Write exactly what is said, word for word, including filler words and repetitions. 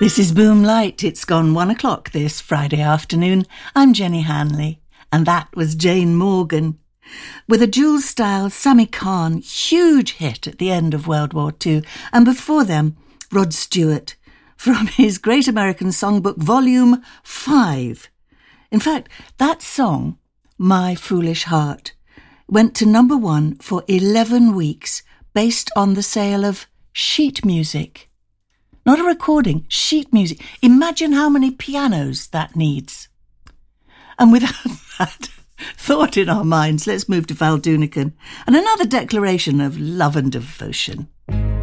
This is Boomlight. It's gone one o'clock this Friday afternoon. I'm Jenny Hanley, and that was Jane Morgan. With a Jules-style Sammy Cahn huge hit at the end of World War Two, and before them, Rod Stewart, from his Great American Songbook Volume five. In fact, that song, My Foolish Heart, went to number one for eleven weeks based on the sale of sheet music. Not a recording, sheet music. Imagine how many pianos that needs. And without that thought in our minds, let's move to Val Doonican and another declaration of love and devotion.